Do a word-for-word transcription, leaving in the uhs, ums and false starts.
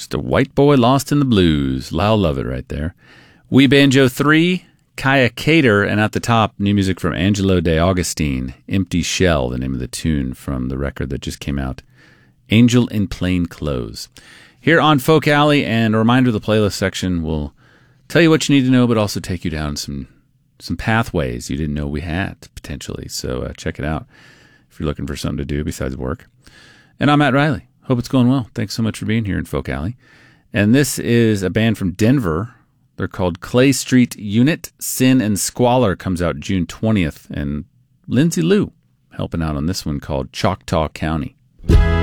Just a white boy lost in the blues. Lyle Lovett right there. We Banjo three, Kaya Cater, and at the top, new music from Angelo De Augustine, Empty Shell, the name of the tune from the record that just came out, Angel in Plain Clothes. Here on Folk Alley, and a reminder, the playlist section will tell you what you need to know, but also take you down some some pathways you didn't know we had, potentially. So uh, check it out if you're looking for something to do besides work. And I'm Matt Riley. Hope it's going well. Thanks so much for being here in Folk Alley. And this is a band from Denver. They're called Clay Street Unit. Sin and Squalor comes out June twentieth. And Lindsay Lou helping out on this one called Choctaw County.